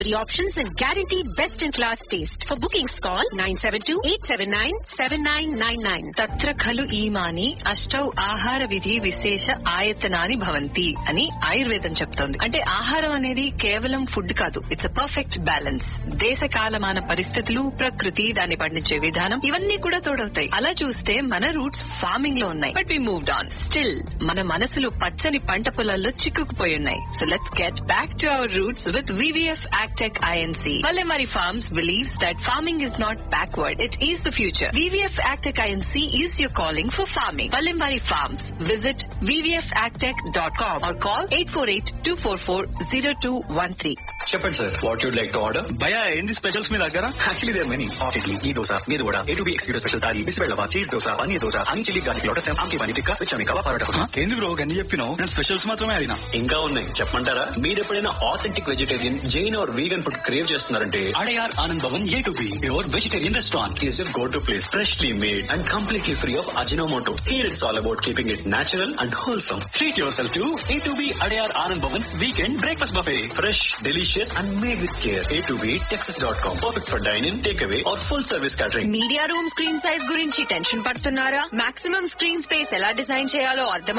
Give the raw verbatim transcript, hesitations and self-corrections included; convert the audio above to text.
The options and guaranteed best-in-class taste. For bookings, call nine seven two, eight seven nine, seven nine nine nine. తత్ర ఖలు ఈమాని అష్టౌ ఆహార విధి విశేష ఆయతనాని భవంతి అని ఆయుర్వేదం చెప్తోంది. అంటే ఆహారం అనేది కేవలం ఫుడ్ కాదు, ఇట్స్ అ పర్ఫెక్ట్ బ్యాలెన్స్. దేశ కాలమాన పరిస్థితులు, ప్రకృతి, దాన్ని పండించే విధానం ఇవన్నీ కూడా తోడవుతాయి. అలా చూస్తే మన రూట్స్ ఫార్మింగ్ లో ఉన్నాయి, but we moved on. Still మన మనసులు పచ్చని పంట పొలాల్లో చిక్కుకుపోయి ఉన్నాయి. So let's get back to our roots with V V F Agtech I N C. Valemari Farms believes that farming is not backward, it is the future. V V F Agtech I N C is your calling for farming. Valemari Farms. Visit v v f agtech dot com or call eight four eight, two four four, zero two one three. చెప్పండి sir, what you'd like to order? భయా ఏంది specials మీ దగ్గర? Actually there many. Hot idli, ఈ దోశ, మీద vada, A to be excluded special thali, బిస్బెల్లవా, cheese dosa, paneer dosa, honey chilli garlic lotus, ఆమ్కి paneer tikka, విచమి kebab parotta. ఏంది bro గన్ని చెప్పినావు? నేను specials మాత్రమే అడిగినా. ఇంకా ఉన్నాయి చెప్పమంటారా? మీరు ఎప్పుడైనా authentic vegetarian, Jain are vegan food crave చేస్తున్నారంటే Adyar Anand Bhavan A to be pure vegetarian restaurant is your go to place. Freshly made and completely free of Ajinomoto. Here it's all about keeping it natural and wholesome. Treat your self to A to be Adyar Anand Bhavan's weekend breakfast buffet. Fresh, delicious and made with care. A to be Texas dot com. Perfect for dyne in, take away are full service catering. Media room screen size గురించి tension పడుతున్నారా? Maximum screen space ఎలా design చేయాలో అర్థం